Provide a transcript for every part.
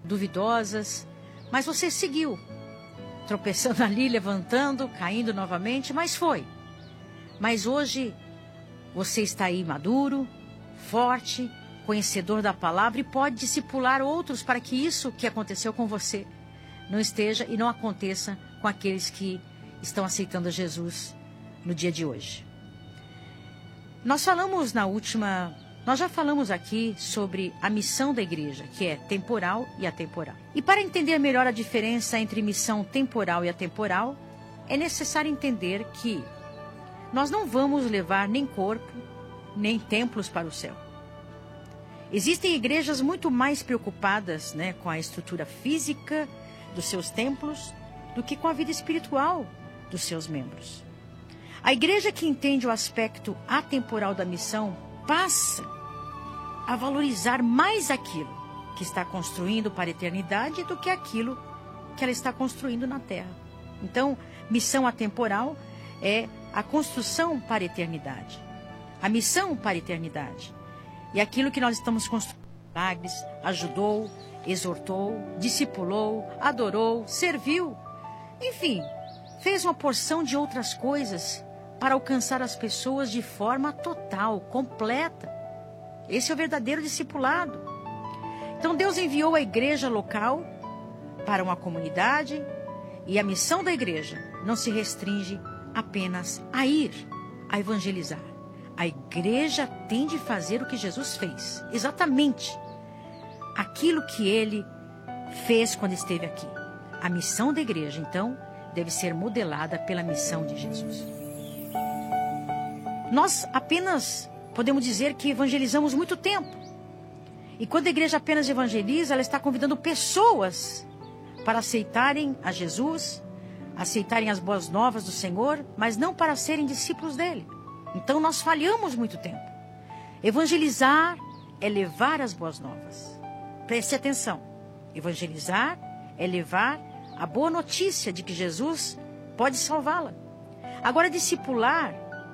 duvidosas, mas você seguiu, tropeçando ali, levantando, caindo novamente, mas foi. Mas hoje você está aí maduro, forte, conhecedor da palavra e pode discipular outros para que isso que aconteceu com você não esteja e não aconteça com aqueles que estão aceitando Jesus no dia de hoje. Nós já falamos aqui sobre a missão da igreja, que é temporal e atemporal. E para entender melhor a diferença entre missão temporal e atemporal, é necessário entender que nós não vamos levar nem corpo, nem templos para o céu. Existem igrejas muito mais preocupadas, com a estrutura física dos seus templos do que com a vida espiritual dos seus membros. A igreja que entende o aspecto atemporal da missão passa a valorizar mais aquilo que está construindo para a eternidade do que aquilo que ela está construindo na terra. Então, missão atemporal é a construção para a eternidade. A missão para a eternidade. E aquilo que nós estamos construindo, milagres, ajudou, exortou, discipulou, adorou, serviu. Enfim, fez uma porção de outras coisas para alcançar as pessoas de forma total, completa. Esse é o verdadeiro discipulado. Então Deus enviou a igreja local para uma comunidade e a missão da igreja não se restringe apenas a ir, a evangelizar. A igreja tem de fazer o que Jesus fez, exatamente aquilo que ele fez quando esteve aqui. A missão da igreja, então, deve ser modelada pela missão de Jesus. Nós apenas podemos dizer que evangelizamos muito tempo. E quando a igreja apenas evangeliza, ela está convidando pessoas para aceitarem a Jesus, aceitarem as boas novas do Senhor, mas não para serem discípulos dele. Então nós falhamos muito tempo. Evangelizar é levar as boas novas. Preste atenção. Evangelizar é levar a boa notícia de que Jesus pode salvá-la. Agora, discipular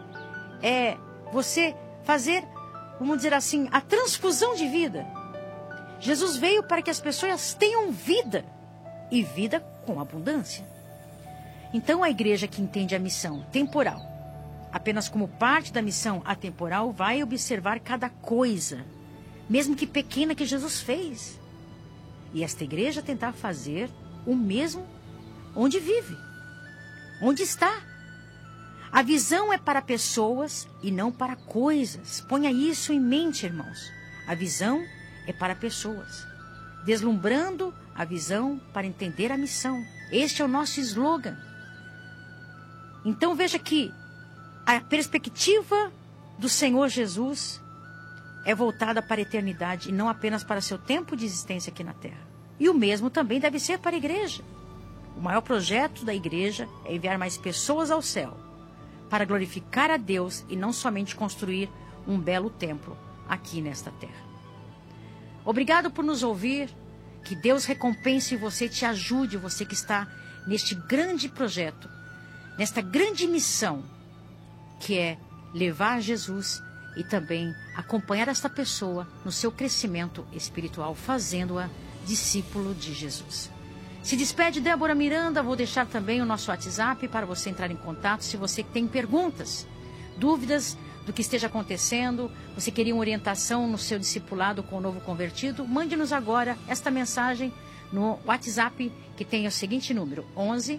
é você fazer, vamos dizer assim, a transfusão de vida. Jesus veio para que as pessoas tenham vida e vida com abundância. Então a igreja que entende a missão temporal apenas como parte da missão atemporal vai observar cada coisa, mesmo que pequena, que Jesus fez. E esta igreja tentar fazer o mesmo onde vive, onde está. A visão é para pessoas e não para coisas. Ponha isso em mente, irmãos. A visão é para pessoas, deslumbrando a visão para entender a missão. Este é o nosso slogan. Então veja que a perspectiva do Senhor Jesus é voltada para a eternidade e não apenas para seu tempo de existência aqui na terra. E o mesmo também deve ser para a igreja. O maior projeto da igreja é enviar mais pessoas ao céu para glorificar a Deus e não somente construir um belo templo aqui nesta terra. Obrigado por nos ouvir. Que Deus recompense você e te ajude, você que está neste grande projeto, nesta grande missão, que é levar Jesus e também acompanhar esta pessoa no seu crescimento espiritual, fazendo-a discípulo de Jesus. Se despede Débora Miranda. Vou deixar também o nosso WhatsApp para você entrar em contato se você tem perguntas, dúvidas do que esteja acontecendo, você queria uma orientação no seu discipulado com o novo convertido, mande-nos agora esta mensagem no WhatsApp, que tem o seguinte número: 11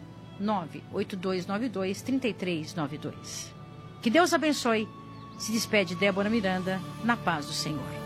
98292 3392. Que Deus abençoe. Se despede Débora Miranda, na paz do Senhor.